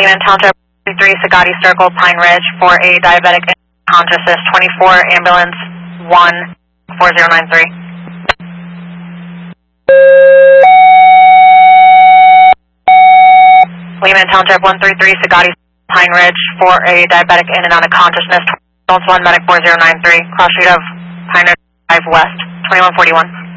Lehman Township 3 Sagatti Circle, Pine Ridge for a diabetic consciousness 24 ambulance 14093. Lehman Township 133 Sagatti Pine Ridge for a diabetic in and out of consciousness 1 medic 4093, cross street of Pine Ridge Drive West 2141.